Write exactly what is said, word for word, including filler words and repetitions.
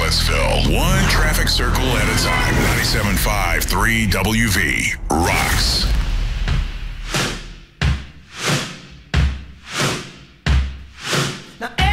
Ellisville. One traffic circle at a time. ninety-seven point five three W V rocks. Now